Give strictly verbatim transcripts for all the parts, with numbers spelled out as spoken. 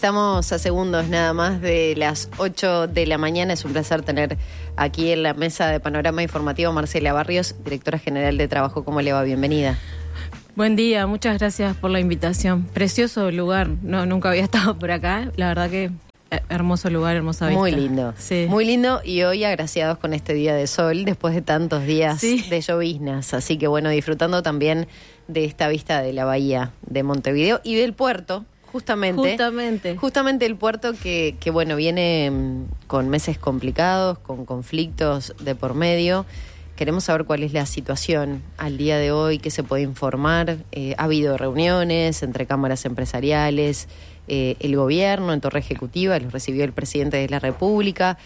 Estamos a segundos nada más de las ocho de la mañana. Es un placer tener aquí en la mesa de Panorama Informativo Marcela Barrios, directora general de Trabajo. ¿Cómo le va? Bienvenida. Buen día, muchas gracias por la invitación. Precioso lugar, no, nunca había estado por acá. La verdad que hermoso lugar, hermosa vista. Muy lindo, sí. Muy lindo, y hoy agraciados con este día de sol después de tantos días sí. de lloviznas. Así que bueno, disfrutando también de esta vista de la bahía de Montevideo y del puerto. Justamente, justamente, justamente el puerto que, que bueno, viene con meses complicados, con conflictos de por medio. Queremos saber cuál es la situación al día de hoy, qué se puede informar. Eh, ha habido reuniones entre cámaras empresariales, eh, el gobierno en Torre Ejecutiva, los recibió el presidente de la República.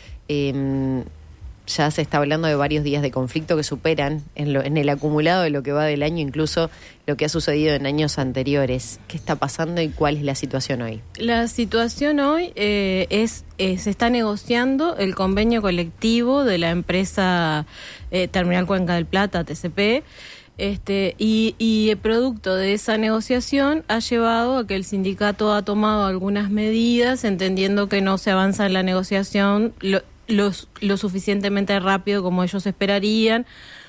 Eh, ya se está hablando de varios días de conflicto que superan en, lo, en el acumulado de lo que va del año, incluso lo que ha sucedido en años anteriores. ¿Qué está pasando y cuál es la situación hoy? La situación hoy eh, es, eh, se está negociando el convenio colectivo de la empresa eh, Terminal Cuenca del Plata, T C P, este, y, y el producto de esa negociación ha llevado a que el sindicato ha tomado algunas medidas, entendiendo que no se avanza en la negociación lo, lo, lo suficientemente rápido como ellos esperarían,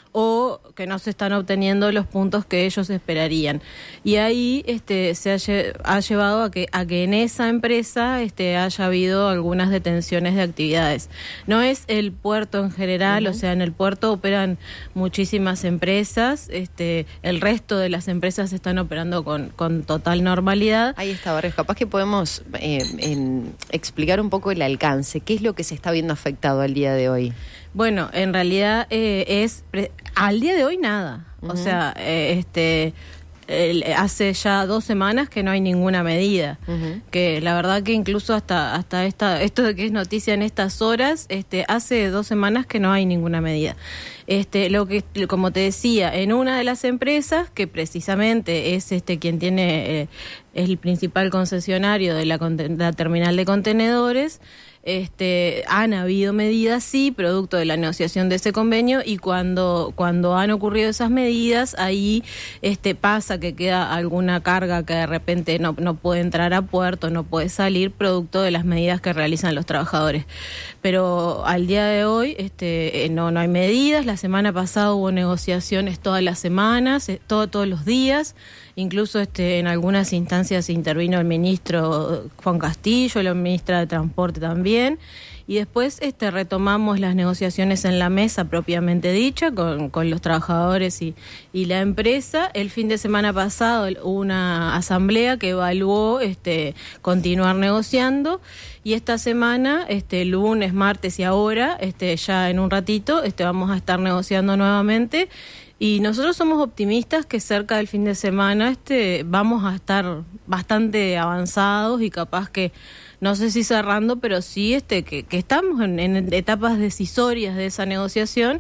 o que no se están obteniendo los puntos que ellos esperarían. Y ahí este se ha, lle- ha llevado a que a que en esa empresa este haya habido algunas detenciones de actividades. No es el puerto en general, uh-huh. O sea, en el puerto operan muchísimas empresas, este el resto de las empresas están operando con, con total normalidad. Ahí está, Barrios. Capaz que podemos eh, en, explicar un poco el alcance. ¿Qué es lo que se está viendo afectado al día de hoy? Bueno, en realidad eh, es pre- al día de hoy nada. Uh-huh. O sea, eh, este el, hace ya dos semanas que no hay ninguna medida. Uh-huh. Que la verdad que incluso hasta hasta esta esto de que es noticia en estas horas, este hace dos semanas que no hay ninguna medida. Este lo que como te decía, en una de las empresas que precisamente es este quien tiene eh, es el principal concesionario de la, de la terminal de contenedores. Este, han habido medidas, sí, producto de la negociación de ese convenio, y cuando cuando han ocurrido esas medidas, ahí este pasa que queda alguna carga que de repente no, no puede entrar a puerto, no puede salir, producto de las medidas que realizan los trabajadores. Pero al día de hoy este no no hay medidas. La semana pasada hubo negociaciones todas las semanas, todo, todos los días. Incluso este en algunas instancias intervino el ministro Juan Castillo, la ministra de Transporte también, y después este retomamos las negociaciones en la mesa propiamente dicha con, con los trabajadores y, y la empresa. El fin de semana pasado hubo una asamblea que evaluó este continuar negociando, y esta semana, este lunes, martes y ahora, este ya en un ratito, este vamos a estar negociando nuevamente. Y nosotros somos optimistas que cerca del fin de semana este vamos a estar bastante avanzados y capaz que, no sé si cerrando, pero sí este que, que estamos en, en etapas decisorias de esa negociación,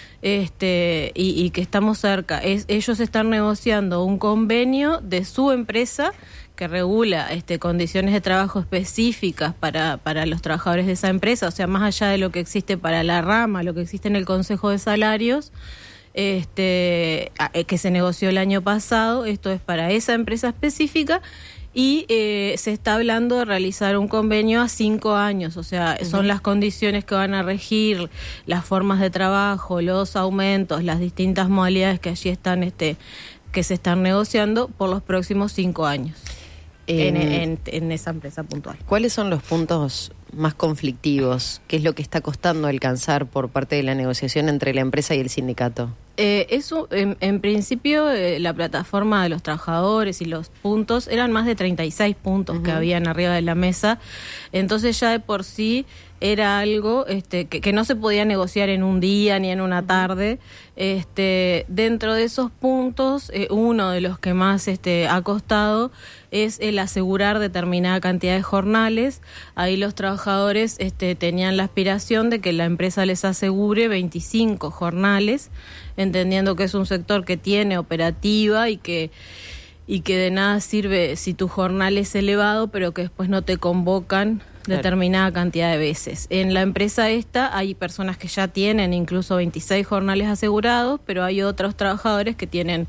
este y, y que estamos cerca. Es, ellos están negociando un convenio de su empresa que regula este condiciones de trabajo específicas para, para los trabajadores de esa empresa, o sea, más allá de lo que existe para la rama, lo que existe en el Consejo de Salarios, este que se negoció el año pasado. Esto es para esa empresa específica, y eh, se está hablando de realizar un convenio a cinco años, o sea, uh-huh. Son las condiciones que van a regir las formas de trabajo, los aumentos, las distintas modalidades que allí están este que se están negociando por los próximos cinco años. En, en, en esa empresa puntual. ¿Cuáles son los puntos más conflictivos? ¿Qué es lo que está costando alcanzar por parte de la negociación entre la empresa y el sindicato? Eh, eso, en, en principio, eh, la plataforma de los trabajadores y los puntos eran más de treinta y seis puntos uh-huh. que habían arriba de la mesa. Entonces ya de por sí era algo este, que, que no se podía negociar en un día ni en una tarde. Este, dentro de esos puntos, eh, uno de los que más este, ha costado es el asegurar determinada cantidad de jornales. Ahí los trabajadores este, tenían la aspiración de que la empresa les asegure veinticinco jornales, entendiendo que es un sector que tiene operativa y que y que de nada sirve si tu jornal es elevado, pero que después no te convocan claro. determinada cantidad de veces. En la empresa esta hay personas que ya tienen incluso veintiséis jornales asegurados, pero hay otros trabajadores que tienen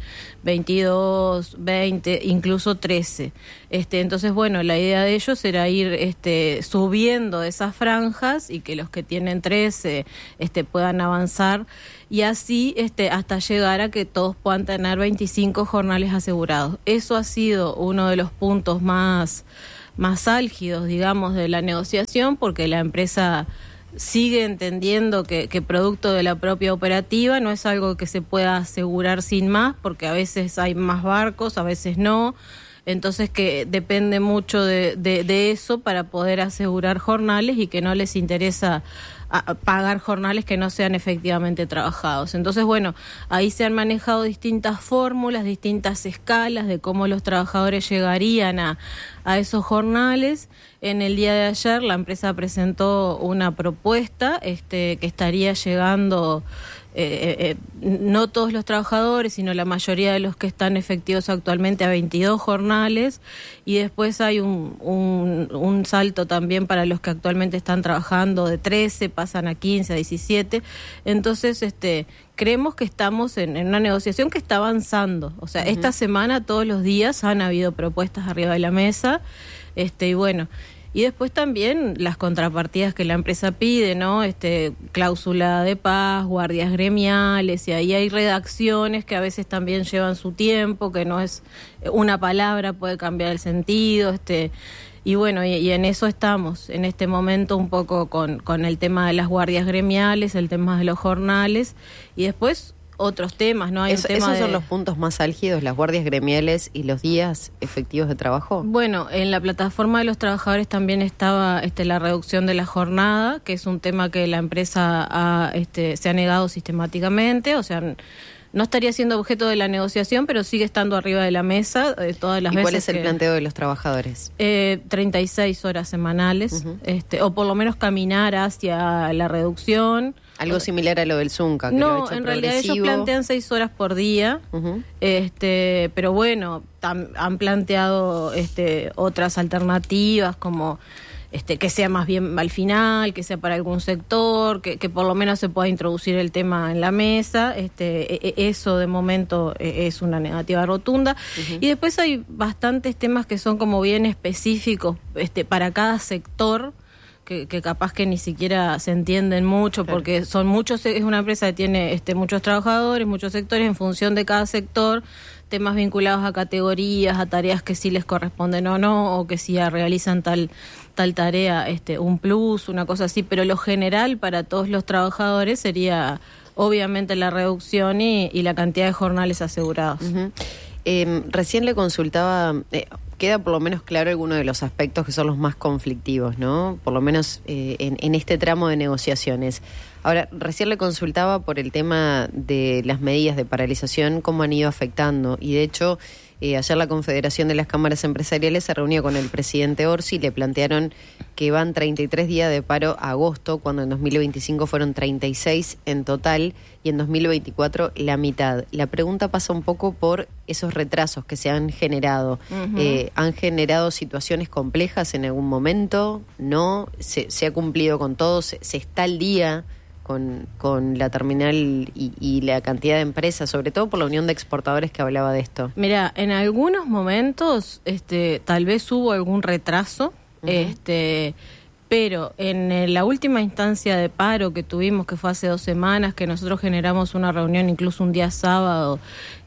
veintidós, veinte, incluso trece. Este, entonces, bueno, la idea de ellos era ir este, subiendo esas franjas y que los que tienen trece este, puedan avanzar y así este, hasta llegar a que todos puedan tener veinticinco jornales asegurados. Eso ha sido uno de los puntos más, más álgidos, digamos, de la negociación, porque la empresa sigue entendiendo que, que producto de la propia operativa no es algo que se pueda asegurar sin más, porque a veces hay más barcos, a veces no. Entonces que depende mucho de, de, de eso para poder asegurar jornales y que no les interesa a pagar jornales que no sean efectivamente trabajados. Entonces, bueno, ahí se han manejado distintas fórmulas, distintas escalas de cómo los trabajadores llegarían a, a esos jornales. En el día de ayer la empresa presentó una propuesta este, que estaría llegando, eh, eh, no todos los trabajadores, sino la mayoría de los que están efectivos actualmente a veintidós jornales, y después hay un, un, un salto también para los que actualmente están trabajando de trece, pasan a quince, a diecisiete. Entonces, este creemos que estamos en, en una negociación que está avanzando. O sea, uh-huh. esta semana todos los días han habido propuestas arriba de la mesa, este y bueno, y después también las contrapartidas que la empresa pide, ¿no? Este, cláusula de paz, guardias gremiales, y ahí hay redacciones que a veces también llevan su tiempo, que no es una palabra, puede cambiar el sentido, este, y bueno, y, y en eso estamos, en este momento un poco con, con el tema de las guardias gremiales, el tema de los jornales, y después otros temas, ¿no? Hay Es, un tema ¿Esos de... son los puntos más álgidos, las guardias gremiales y los días efectivos de trabajo? Bueno, en la plataforma de los trabajadores también estaba este, la reducción de la jornada, que es un tema que la empresa ha, este, se ha negado sistemáticamente, o sea, no estaría siendo objeto de la negociación, pero sigue estando arriba de la mesa eh, todas las ¿Y veces. cuál es el que, planteo de los trabajadores? Eh, treinta y seis horas semanales, uh-huh. este, o por lo menos caminar hacia la reducción. Algo similar a lo del Zunca, que no, lo ha hecho en progresivo. realidad ellos plantean seis horas por día, uh-huh. este, pero bueno, tam, han planteado este, otras alternativas como este, que sea más bien al final, que sea para algún sector, que, que por lo menos se pueda introducir el tema en la mesa. Este, eso de momento es una negativa rotunda. Uh-huh. Y después hay bastantes temas que son como bien específicos este, para cada sector. Que, que capaz que ni siquiera se entienden mucho, claro. porque son muchos, es una empresa que tiene este, muchos trabajadores, muchos sectores, en función de cada sector, temas vinculados a categorías, a tareas que sí les corresponden o no, o que si sí realizan tal tal tarea, este, un plus, una cosa así, pero lo general para todos los trabajadores sería obviamente la reducción y, y la cantidad de jornales asegurados. Uh-huh. Eh, recién le consultaba, eh, queda por lo menos claro algunos de los aspectos que son los más conflictivos, ¿no? Por lo menos eh, en, en este tramo de negociaciones. Ahora, recién le consultaba por el tema de las medidas de paralización, cómo han ido afectando. Y de hecho, eh, ayer la Confederación de las Cámaras Empresariales se reunió con el presidente Orsi y le plantearon que van treinta y tres días de paro a agosto, cuando en dos mil veinticinco fueron treinta y seis en total y en dos mil veinticuatro la mitad. La pregunta pasa un poco por esos retrasos que se han generado. Uh-huh. Eh, ¿Han generado situaciones complejas en algún momento? ¿No? ¿Se, se ha cumplido con todo? ¿Se, se está al día con, con la terminal y, y la cantidad de empresas, sobre todo por la unión de exportadores que hablaba de esto? Mira, en algunos momentos este, tal vez hubo algún retraso, uh-huh. este, pero en la última instancia de paro que tuvimos, que fue hace dos semanas, que nosotros generamos una reunión incluso un día sábado,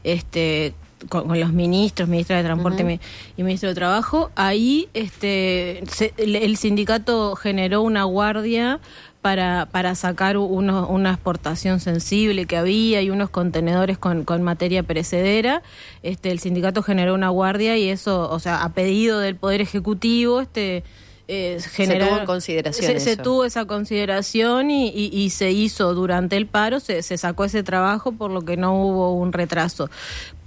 este Con, con los ministros, ministra de Transporte uh-huh. y ministro de Trabajo, ahí este se, el sindicato generó una guardia para para sacar uno, una exportación sensible que había y unos contenedores con, con materia perecedera. Este el sindicato generó una guardia y eso, o sea, a pedido del Poder Ejecutivo, este Eh, generar, se tuvo en consideración se, eso. se tuvo esa consideración y, y, y se hizo durante el paro, se, se sacó ese trabajo, por lo que no hubo un retraso.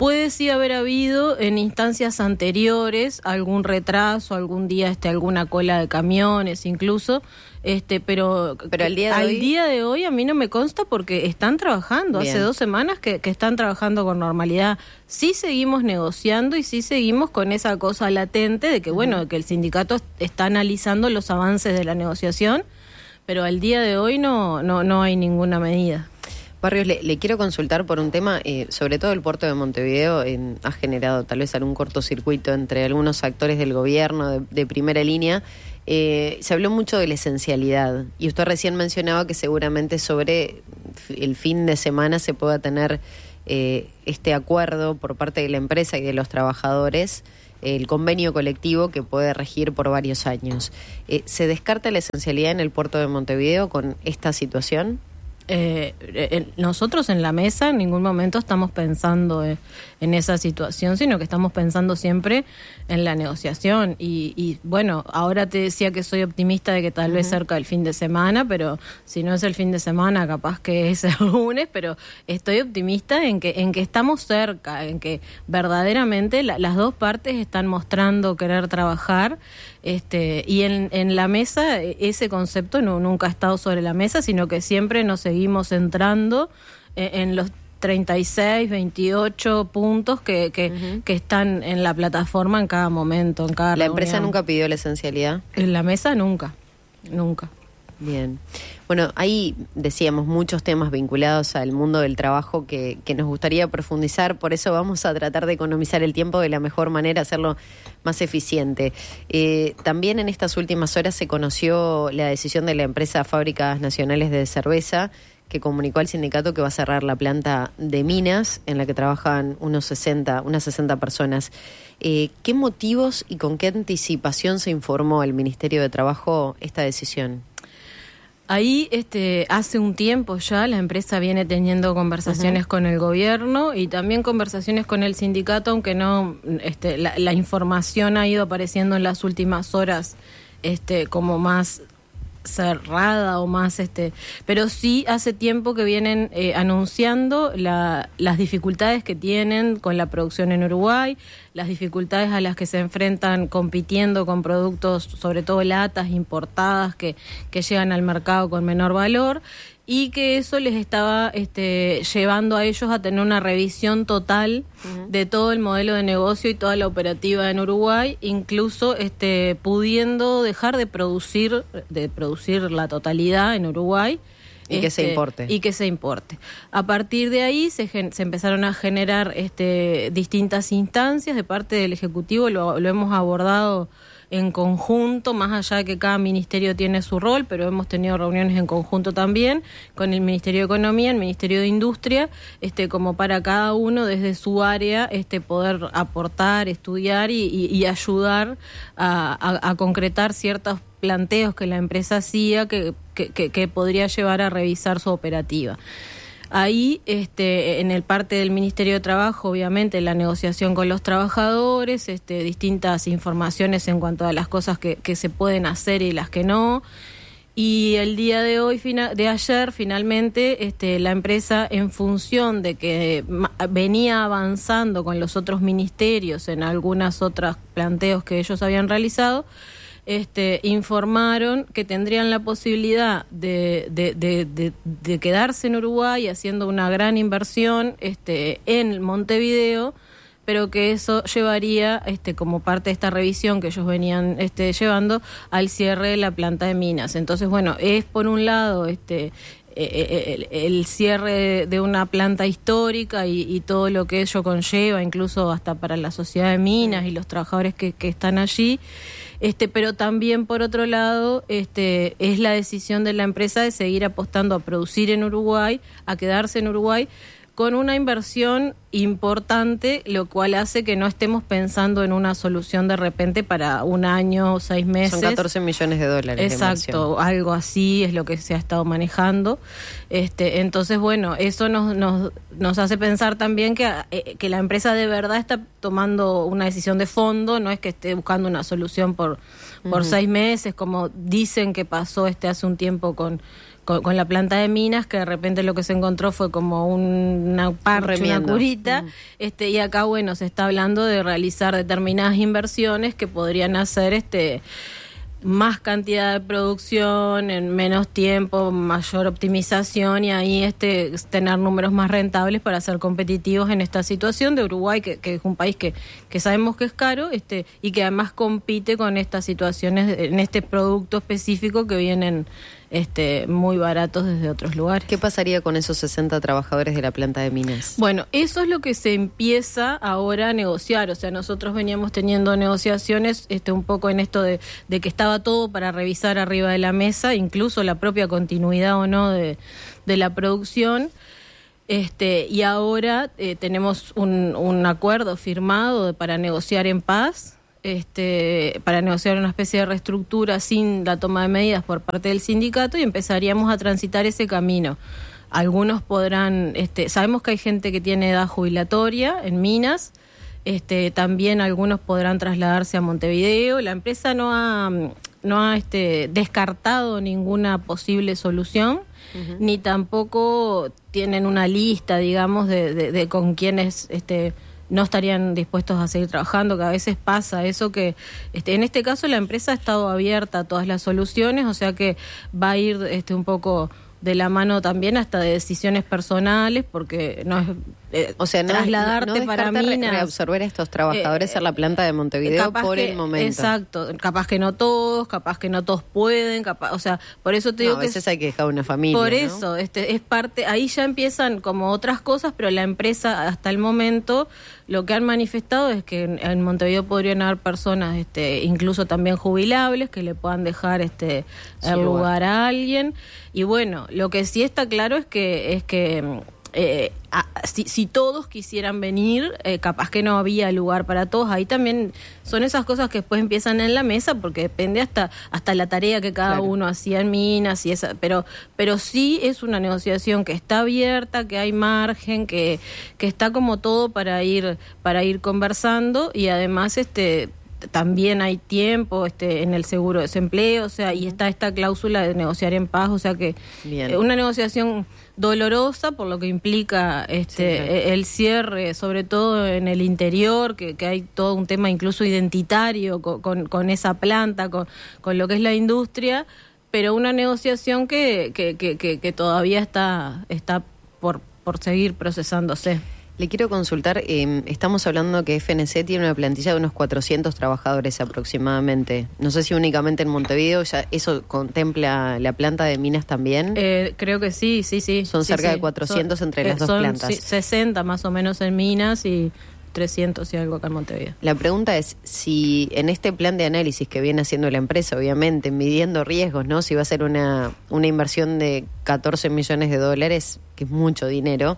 Puede sí haber habido en instancias anteriores algún retraso, algún día este, alguna cola de camiones incluso, este, pero, pero al, día de, al hoy... día de hoy a mí no me consta porque están trabajando. Bien. Hace dos semanas que, que están trabajando con normalidad. Sí seguimos negociando y sí seguimos con esa cosa latente de que, uh-huh. bueno, que el sindicato está analizando los avances de la negociación, pero al día de hoy no, no, no hay ninguna medida. Barrios, le, le quiero consultar por un tema, eh, sobre todo el puerto de Montevideo eh, ha generado tal vez algún cortocircuito entre algunos actores del gobierno de, de primera línea. Eh, se habló mucho de la esencialidad y usted recién mencionaba que seguramente sobre el fin de semana se pueda tener eh, este acuerdo por parte de la empresa y de los trabajadores, el convenio colectivo que puede regir por varios años. Eh, ¿Se descarta la esencialidad en el puerto de Montevideo con esta situación? Eh, eh, nosotros en la mesa en ningún momento estamos pensando eh, en esa situación, sino que estamos pensando siempre en la negociación y, y bueno, ahora te decía que soy optimista de que tal uh-huh. vez cerca del fin de semana, pero si no es el fin de semana capaz que es el lunes, pero estoy optimista en que en que estamos cerca, en que verdaderamente la, las dos partes están mostrando querer trabajar. Este, y en, en la mesa ese concepto no, nunca ha estado sobre la mesa, sino que siempre nos seguimos centrando en, en los treinta y seis, veintiocho puntos que, que, uh-huh. que están en la plataforma en cada momento, en cada ¿La reunión. empresa nunca pidió la esencialidad? En la mesa nunca, nunca. Bien. Bueno, hay, decíamos, muchos temas vinculados al mundo del trabajo que, que nos gustaría profundizar, por eso vamos a tratar de economizar el tiempo de la mejor manera, hacerlo más eficiente. Eh, también en estas últimas horas se conoció la decisión de la empresa Fábricas Nacionales de Cerveza, que comunicó al sindicato que va a cerrar la planta de Minas, en la que trabajan unos sesenta, unas sesenta personas. Eh, ¿Qué motivos y con qué anticipación se informó al Ministerio de Trabajo esta decisión? Ahí, este, hace un tiempo ya la empresa viene teniendo conversaciones uh-huh. con el gobierno y también conversaciones con el sindicato, aunque no, este, la, la información ha ido apareciendo en las últimas horas, este, como más cerrada o más, este, pero sí hace tiempo que vienen eh, anunciando la, las dificultades que tienen con la producción en Uruguay, las dificultades a las que se enfrentan compitiendo con productos, sobre todo latas importadas que, que llegan al mercado con menor valor, y que eso les estaba este, llevando a ellos a tener una revisión total uh-huh. de todo el modelo de negocio y toda la operativa en Uruguay, incluso este, pudiendo dejar de producir, de producir la totalidad en Uruguay. Y este, que se importe. Y que se importe. A partir de ahí se, gen, se empezaron a generar este, distintas instancias de parte del Ejecutivo, lo, lo hemos abordado en conjunto, más allá de que cada ministerio tiene su rol, pero hemos tenido reuniones en conjunto también con el Ministerio de Economía, el Ministerio de Industria, este, como para cada uno desde su área este, poder aportar, estudiar y, y, y ayudar a, a, a concretar ciertos planteos que la empresa hacía que, que, que, que podría llevar a revisar su operativa. Ahí, este, en el parte del Ministerio de Trabajo, obviamente, la negociación con los trabajadores, este, distintas informaciones en cuanto a las cosas que, que se pueden hacer y las que no. Y el día de hoy, fina, de ayer, finalmente, este, la empresa, en función de que venía avanzando con los otros ministerios en algunas otras planteos que ellos habían realizado, Este, informaron que tendrían la posibilidad de, de, de, de, de quedarse en Uruguay haciendo una gran inversión este, en Montevideo, pero que eso llevaría, este, como parte de esta revisión que ellos venían este, llevando, al cierre de la planta de Minas. Entonces, bueno, es por un lado este el, el cierre de una planta histórica y, y todo lo que ello conlleva, incluso hasta para la sociedad de Minas y los trabajadores que, que están allí. Este, pero también, por otro lado, este, es la decisión de la empresa de seguir apostando a producir en Uruguay, a quedarse en Uruguay, con una inversión importante, lo cual hace que no estemos pensando en una solución de repente para un año o seis meses. Son catorce millones de dólares. Exacto, algo así es lo que se ha estado manejando. Este, entonces, bueno, eso nos, nos, nos hace pensar también que, eh, que la empresa de verdad está tomando una decisión de fondo, no es que esté buscando una solución por, por uh-huh. seis meses, como dicen que pasó este hace un tiempo con con, con la planta de Minas, que de repente lo que se encontró fue como un, una parche, una curita, mm. este, y acá, bueno, se está hablando de realizar determinadas inversiones que podrían hacer este más cantidad de producción en menos tiempo, mayor optimización, y ahí este tener números más rentables para ser competitivos en esta situación de Uruguay, que, que es un país que, que sabemos que es caro, este y que además compite con estas situaciones en este producto específico que vienen este muy baratos desde otros lugares. ¿Qué pasaría con esos sesenta trabajadores de la planta de Minas? Bueno, eso es lo que se empieza ahora a negociar. O sea, nosotros veníamos teniendo negociaciones este un poco en esto de, de que estaba todo para revisar arriba de la mesa, incluso la propia continuidad o no de, de la producción. Este, y ahora eh, tenemos un, un acuerdo firmado de, para negociar en paz. Este, para negociar una especie de reestructura sin la toma de medidas por parte del sindicato, y empezaríamos a transitar ese camino. Algunos podrán, este, sabemos que hay gente que tiene edad jubilatoria en Minas, este, también algunos podrán trasladarse a Montevideo. La empresa no ha, no ha este, descartado ninguna posible solución, uh-huh. ni tampoco tienen una lista, digamos, de, de, de con quienes este, no estarían dispuestos a seguir trabajando, que a veces pasa eso que, este, en este caso la empresa ha estado abierta a todas las soluciones, o sea que va a ir este, un poco de la mano también hasta de decisiones personales, porque no es eh, o sea, no trasladarte no, no para Minas, reabsorber a estos trabajadores eh, a la planta de Montevideo por que, el momento. Exacto, capaz que no todos, capaz que no todos pueden, capaz, o sea, por eso te no, digo a que veces hay que dejar una familia. Por ¿no? eso, este es parte, ahí ya empiezan como otras cosas, pero la empresa hasta el momento lo que han manifestado es que en, en Montevideo podrían haber personas, este, incluso también jubilables, que le puedan dejar este el lugar. lugar a alguien. Y bueno, lo que sí está claro es que es que eh, a, si, si todos quisieran venir, eh, capaz que no había lugar para todos. Ahí también son esas cosas que después empiezan en la mesa, porque depende hasta hasta la tarea que cada claro. uno hacía en Minas y esa, pero pero sí es una negociación que está abierta, que hay margen, que que está como todo para ir para ir conversando, y además este también hay tiempo este en el seguro de desempleo, o sea, y está esta cláusula de negociar en paz, o sea que Bien. una negociación dolorosa por lo que implica este sí, claro. el cierre, sobre todo en el interior, que, que hay todo un tema incluso identitario con, con, con esa planta, con, con lo que es la industria, pero una negociación que, que, que, que, que todavía está, está por, por seguir procesándose. Le quiero consultar, eh, estamos hablando que F N C tiene una plantilla de unos cuatrocientos trabajadores aproximadamente. No sé si únicamente en Montevideo, ya ¿eso contempla la planta de Minas también? Eh, creo que sí, sí, sí. Son sí, cerca sí. de cuatrocientos son, entre las eh, dos son, plantas. Sí, sesenta más o menos en Minas y trescientos y algo acá en Montevideo. La pregunta es si en este plan de análisis que viene haciendo la empresa, obviamente, midiendo riesgos, ¿no? Si va a ser una, una inversión de catorce millones de dólares, que es mucho dinero,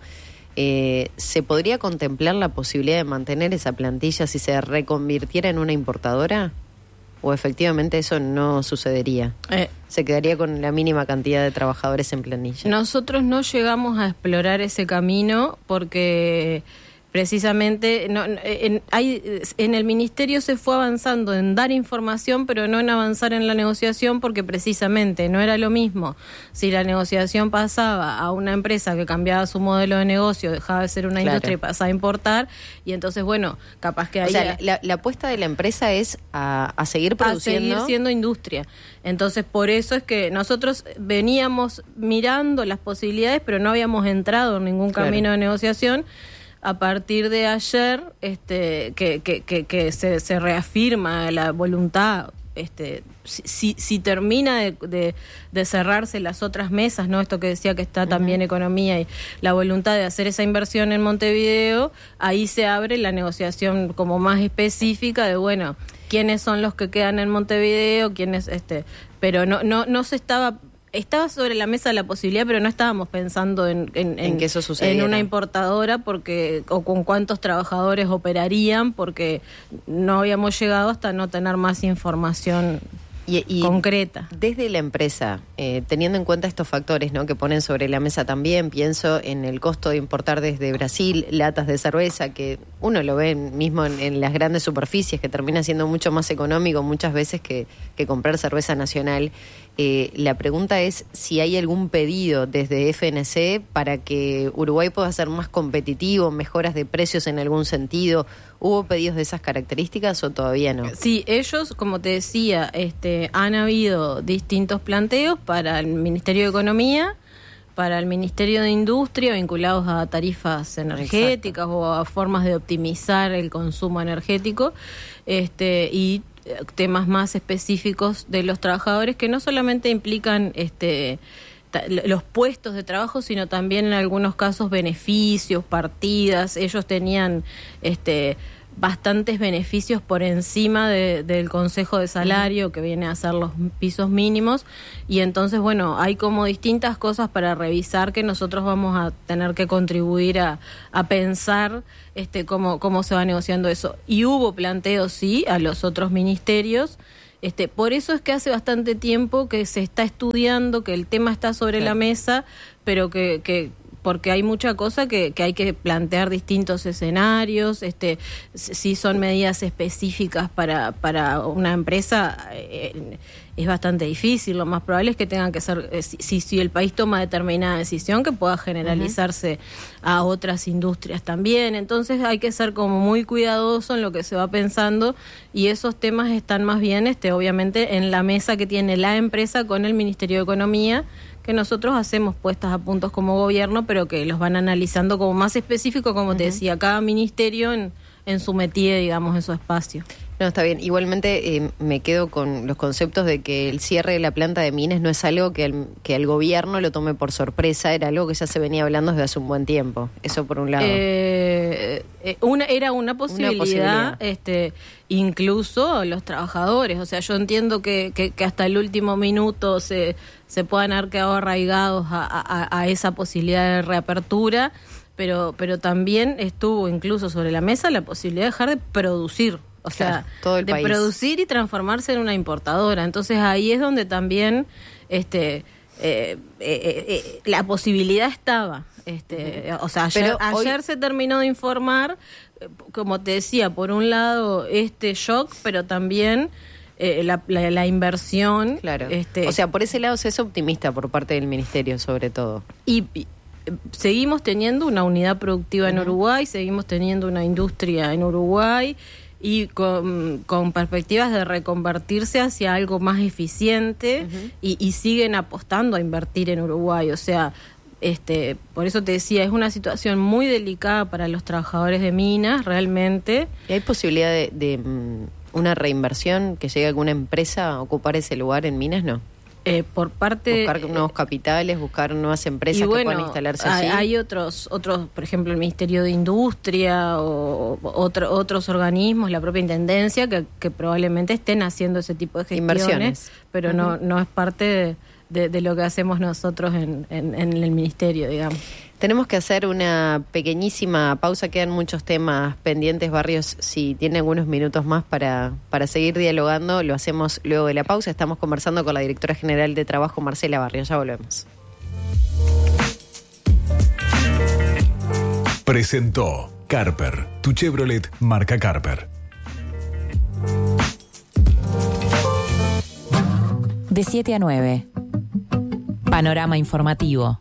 Eh, ¿se podría contemplar la posibilidad de mantener esa plantilla si se reconvirtiera en una importadora? ¿O efectivamente eso no sucedería? Eh, ¿Se quedaría con la mínima cantidad de trabajadores en planilla? Nosotros no llegamos a explorar ese camino porque precisamente no, en, hay, en el ministerio se fue avanzando en dar información, pero no en avanzar en la negociación, porque precisamente no era lo mismo si la negociación pasaba a una empresa que cambiaba su modelo de negocio, dejaba de ser una claro. industria y pasaba a importar, y entonces bueno, capaz que ahí... O sea, la, la apuesta de la empresa es a, a seguir produciendo... A seguir siendo industria. Entonces por eso es que nosotros veníamos mirando las posibilidades, pero no habíamos entrado en ningún camino claro. de negociación. A partir de ayer, este, que, que, que, que se, se reafirma la voluntad, este, si, si termina de, de, de cerrarse las otras mesas, ¿no? Esto que decía que está también uh-huh. economía y la voluntad de hacer esa inversión en Montevideo, ahí se abre la negociación como más específica de, bueno, quiénes son los que quedan en Montevideo, quiénes, este, pero no, no, no se estaba... Estaba sobre la mesa la posibilidad, pero no estábamos pensando en, en, en, que eso en una importadora porque o con cuántos trabajadores operarían, porque no habíamos llegado hasta no tener más información y, y concreta. Desde la empresa, eh, teniendo en cuenta estos factores, ¿no?, que ponen sobre la mesa también, pienso en el costo de importar desde Brasil latas de cerveza, que uno lo ve mismo en, en las grandes superficies, que termina siendo mucho más económico muchas veces que, que comprar cerveza nacional. Eh, la pregunta es si hay algún pedido desde F N C para que Uruguay pueda ser más competitivo, mejoras de precios en algún sentido. ¿Hubo pedidos de esas características o todavía no? Sí, ellos, como te decía, este, han habido distintos planteos para el Ministerio de Economía, para el Ministerio de Industria, vinculados a tarifas energéticas. Exacto. O a formas de optimizar el consumo energético, este, y temas más específicos de los trabajadores que no solamente implican este los puestos de trabajo, sino también en algunos casos beneficios, partidas. Ellos tenían este bastantes beneficios por encima de, del Consejo de Salario, que viene a ser los pisos mínimos, y entonces, bueno, hay como distintas cosas para revisar que nosotros vamos a tener que contribuir a, a pensar este cómo, cómo se va negociando eso. Y hubo planteos, sí, a los otros ministerios. Este, por eso es que hace bastante tiempo que se está estudiando, que el tema está sobre sí. la mesa, pero que... que porque hay mucha cosa que, que hay que plantear distintos escenarios, este, si son medidas específicas para, para una empresa, eh, es bastante difícil. Lo más probable es que tengan que ser, eh, si, si el país toma determinada decisión, que pueda generalizarse uh-huh. a otras industrias también. Entonces hay que ser como muy cuidadoso en lo que se va pensando, y esos temas están más bien, este, obviamente, en la mesa que tiene la empresa con el Ministerio de Economía, que nosotros hacemos puestas a puntos como gobierno, pero que los van analizando como más específico, como uh-huh. te decía, cada ministerio en, en su métier, digamos, en su espacio. No, está bien. Igualmente eh, me quedo con los conceptos de que el cierre de la planta de Mines no es algo que el, que el gobierno lo tome por sorpresa, era algo que ya se venía hablando desde hace un buen tiempo. Eso por un lado. Eh, eh, una Era una posibilidad, una posibilidad. Este, incluso los trabajadores. O sea, yo entiendo que, que, que hasta el último minuto se, se puedan haber quedado arraigados a, a, a esa posibilidad de reapertura, pero, pero también estuvo incluso sobre la mesa la posibilidad de dejar de producir. O sea, claro, todo el de país. Producir y transformarse en una importadora. Entonces ahí es donde también este eh, eh, eh, la posibilidad estaba. Este, uh-huh. O sea, ayer, ayer hoy... se terminó de informar, como te decía, por un lado este shock, pero también eh, la, la, la inversión. Claro. Este, o sea, por ese lado se es optimista por parte del Ministerio, sobre todo. Y, y seguimos teniendo una unidad productiva uh-huh. en Uruguay, seguimos teniendo una industria en Uruguay, y con, con perspectivas de reconvertirse hacia algo más eficiente, uh-huh. y, y siguen apostando a invertir en Uruguay. O sea, este, por eso te decía, es una situación muy delicada para los trabajadores de minas, realmente. ¿Y hay posibilidad de, de um, una reinversión, que llegue alguna empresa a ocupar ese lugar en minas? No. Eh, por parte buscar nuevos capitales, buscar nuevas empresas y bueno, que puedan instalarse hay, allí. Hay otros, otros, por ejemplo, el Ministerio de Industria o, o otro, otros organismos, la propia Intendencia, que, que probablemente estén haciendo ese tipo de gestiones, inversiones, pero uh-huh. no, no es parte de, de, de lo que hacemos nosotros en, en, en el Ministerio, digamos. Tenemos que hacer una pequeñísima pausa, quedan muchos temas pendientes. Barrios, si tiene algunos minutos más para, para seguir dialogando, lo hacemos luego de la pausa. Estamos conversando con la directora general de Trabajo, Marcela Barrios. Ya volvemos. Presentó Carper, tu Chevrolet marca Carper. De siete a nueve. Panorama informativo.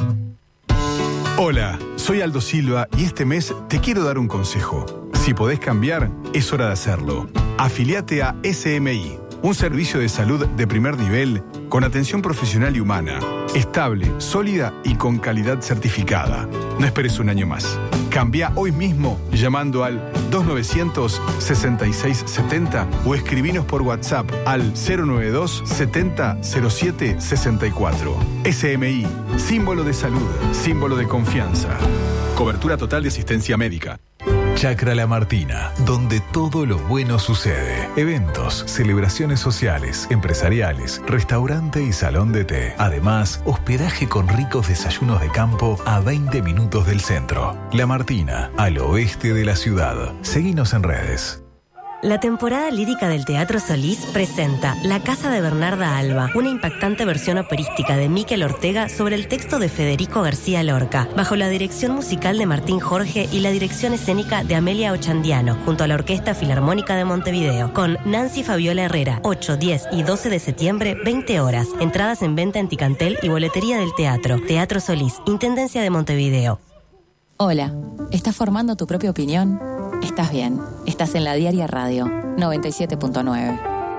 Hola, soy Aldo Silva y este mes te quiero dar un consejo. Si podés cambiar, es hora de hacerlo. Afiliate a S M I, un servicio de salud de primer nivel con atención profesional y humana, estable, sólida y con calidad certificada. No esperes un año más. Cambia hoy mismo llamando al dos nueve cero cero, seis seis siete cero o escribinos por WhatsApp al cero nueve dos, setenta, cero siete, sesenta y cuatro. S M I, símbolo de salud, símbolo de confianza. Cobertura total de asistencia médica. Chacra La Martina, donde todo lo bueno sucede. Eventos, celebraciones sociales, empresariales, restaurante y salón de té. Además, hospedaje con ricos desayunos de campo a veinte minutos del centro. La Martina, al oeste de la ciudad. Seguinos en redes. La temporada lírica del Teatro Solís presenta La Casa de Bernarda Alba, una impactante versión operística de Miquel Ortega sobre el texto de Federico García Lorca, bajo la dirección musical de Martín Jorge y la dirección escénica de Amelia Ochandiano, junto a la Orquesta Filarmónica de Montevideo, con Nancy Fabiola Herrera, ocho, diez y doce de septiembre, veinte horas. Entradas en venta en Ticantel y boletería del teatro. Teatro Solís, Intendencia de Montevideo. Hola, ¿estás formando tu propia opinión? Estás bien, estás en La Diaria Radio, noventa y siete punto nueve.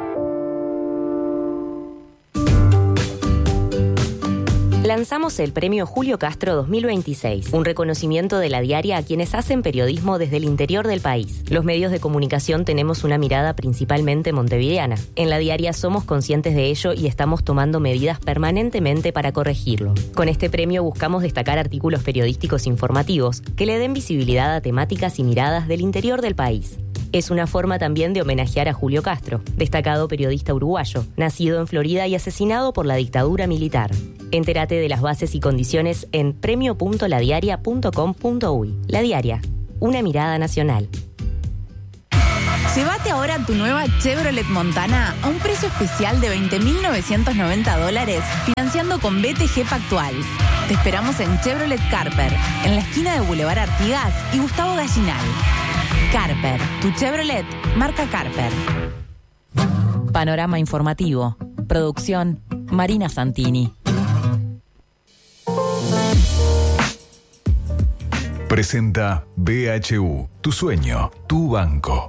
Lanzamos el Premio Julio Castro dos mil veintiséis, un reconocimiento de La Diaria a quienes hacen periodismo desde el interior del país. Los medios de comunicación tenemos una mirada principalmente montevideana. En La Diaria somos conscientes de ello y estamos tomando medidas permanentemente para corregirlo. Con este premio buscamos destacar artículos periodísticos informativos que le den visibilidad a temáticas y miradas del interior del país. Es una forma también de homenajear a Julio Castro, destacado periodista uruguayo, nacido en Florida y asesinado por la dictadura militar. Entérate de las bases y condiciones en premio punto la diaria punto com punto uy. La Diaria, una mirada nacional. Llévate ahora tu nueva Chevrolet Montana a un precio especial de veinte mil novecientos noventa dólares, financiando con B T G Pactual. Te esperamos en Chevrolet Carper, en la esquina de Boulevard Artigas y Gustavo Gallinal. Carper, tu Chevrolet, marca Carper. Panorama informativo. Producción, Marina Santini. Presenta B H U, tu sueño, tu banco.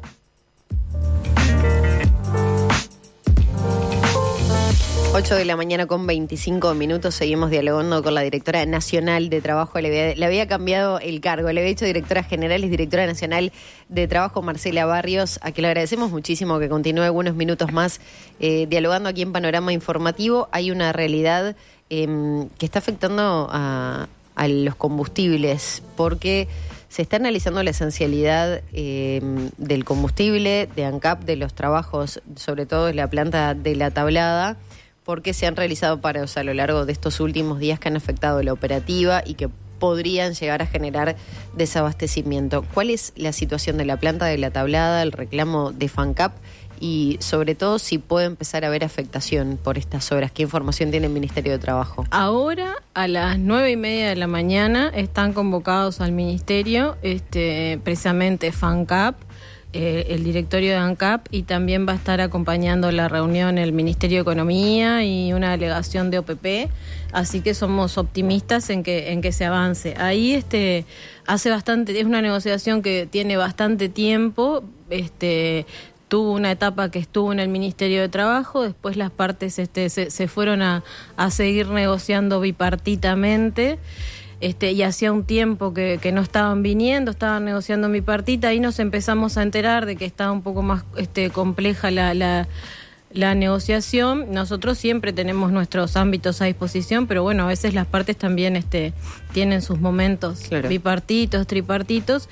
ocho de la mañana con veinticinco minutos, seguimos dialogando con la directora nacional de Trabajo. Le había, le había cambiado el cargo, le había hecho directora general, es directora nacional de Trabajo, Marcela Barrios, a quien le agradecemos muchísimo que continúe algunos minutos más eh, dialogando aquí en Panorama Informativo. Hay una realidad eh, que está afectando a, a los combustibles, porque se está analizando la esencialidad eh, del combustible, de ANCAP, de los trabajos, sobre todo en la planta de La Tablada, porque se han realizado paros a lo largo de estos últimos días que han afectado la operativa y que podrían llegar a generar desabastecimiento. ¿Cuál es la situación de la planta de La Tablada, el reclamo de FANCAP y sobre todo si puede empezar a haber afectación por estas horas? ¿Qué información tiene el Ministerio de Trabajo? Ahora a las nueve y media de la mañana están convocados al Ministerio, este, precisamente FANCAP, Eh, el directorio de ANCAP, y también va a estar acompañando la reunión el Ministerio de Economía y una delegación de O P P, así que somos optimistas en que en que se avance. Ahí este hace bastante, es una negociación que tiene bastante tiempo, este tuvo una etapa que estuvo en el Ministerio de Trabajo, después las partes este se, se fueron a, a seguir negociando bipartitamente. Este, y hacía un tiempo que, que no estaban viniendo, estaban negociando mi partita, y nos empezamos a enterar de que estaba un poco más este, compleja la, la, la negociación. Nosotros siempre tenemos nuestros ámbitos a disposición, pero bueno, a veces las partes también este, tienen sus momentos, claro, bipartitos, tripartitos,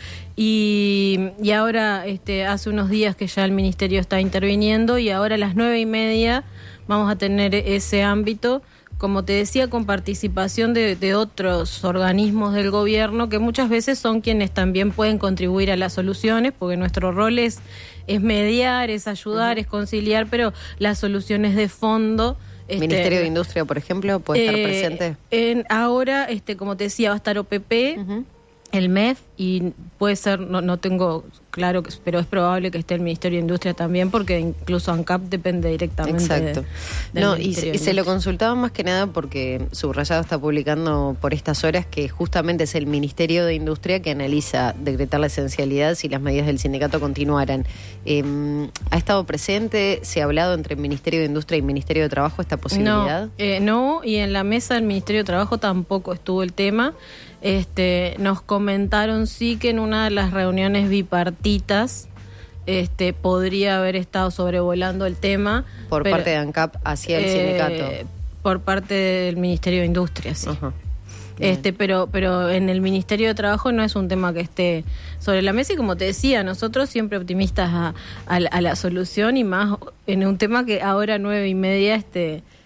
y, y ahora este, hace unos días que ya el Ministerio está interviniendo, y ahora a las nueve y media vamos a tener ese ámbito, como te decía, con participación de, de otros organismos del gobierno que muchas veces son quienes también pueden contribuir a las soluciones, porque nuestro rol es, es mediar, es ayudar, uh-huh, es conciliar, pero las soluciones de fondo... Este, Ministerio de Industria, por ejemplo, puede estar eh, presente. En, ahora, este, como te decía, va a estar O P P, uh-huh, el M E F, y puede ser, no, no tengo claro, pero es probable que esté el Ministerio de Industria también, porque incluso ANCAP depende directamente. Exacto. De, no, y, y se lo consultaba más que nada porque Subrayado está publicando por estas horas que justamente es el Ministerio de Industria que analiza decretar la esencialidad si las medidas del sindicato continuaran. Eh, ¿Ha estado presente? ¿Se ha hablado entre el Ministerio de Industria y el Ministerio de Trabajo esta posibilidad? No, eh, no, y en la mesa del Ministerio de Trabajo tampoco estuvo el tema. Este, nos comentaron sí que en una de las reuniones bipartitas este, podría haber estado sobrevolando el tema. Por pero, parte de ANCAP hacia el eh, sindicato. Por parte del Ministerio de Industria, sí. Uh-huh. Este, pero, pero en el Ministerio de Trabajo no es un tema que esté sobre la mesa, y como te decía, nosotros siempre optimistas a, a, a la solución, y más en un tema que ahora nueve y media este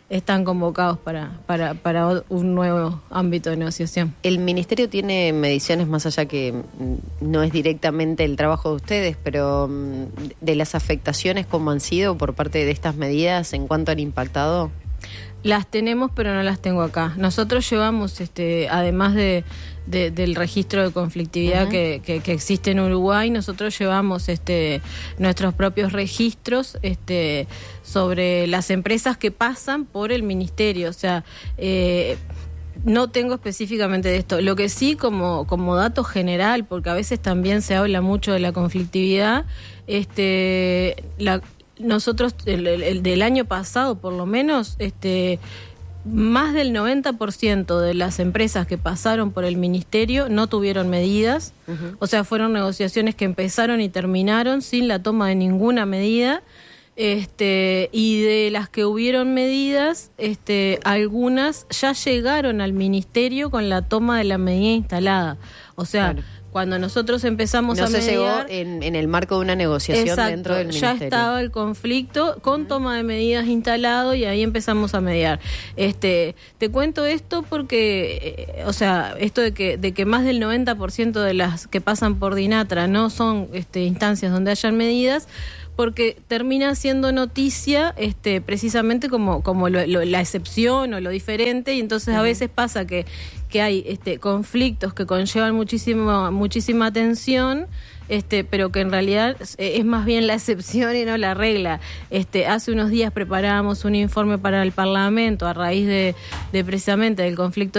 están convocados para, para, para un nuevo ámbito de negociación. El Ministerio tiene mediciones, más allá que no es directamente el trabajo de ustedes, pero de las afectaciones, ¿cómo han sido por parte de estas medidas, en cuánto han impactado? Las tenemos, pero no las tengo acá. Nosotros llevamos, este, además de, de del registro de conflictividad uh-huh. que, que, que existe en Uruguay, nosotros llevamos este, nuestros propios registros este, sobre las empresas que pasan por el Ministerio. O sea, eh, no tengo específicamente de esto. Lo que sí, como, como dato general, porque a veces también se habla mucho de la conflictividad, este, la nosotros, el, el, el del año pasado por lo menos, este, más del noventa por ciento de las empresas que pasaron por el Ministerio no tuvieron medidas, uh-huh. o sea, fueron negociaciones que empezaron y terminaron sin la toma de ninguna medida, este, y de las que hubieron medidas, este, algunas ya llegaron al Ministerio con la toma de la medida instalada, o sea... Claro. Cuando nosotros empezamos no a mediar... No se llegó en, en el marco de una negociación exacto, dentro del Ministerio. Ya estaba el conflicto con toma de medidas instalado y ahí empezamos a mediar. Este, te cuento esto porque, eh, o sea, esto de que de que más del noventa por ciento de las que pasan por DINATRA no son este, instancias donde hayan medidas, porque termina siendo noticia este, precisamente como, como lo, lo, la excepción o lo diferente, y entonces uh-huh. a veces pasa que, que hay este, conflictos que conllevan muchísimo, muchísima atención, este, pero que en realidad es más bien la excepción y no la regla. Este, hace unos días preparábamos un informe para el Parlamento a raíz de, de precisamente del conflicto